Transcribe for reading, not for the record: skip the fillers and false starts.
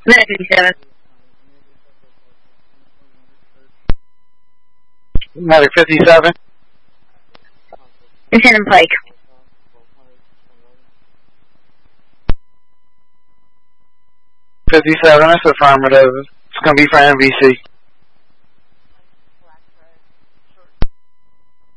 Medic 57. Medic 57. Lieutenant Pike. '57, that's affirmative. It's going to be for NBC.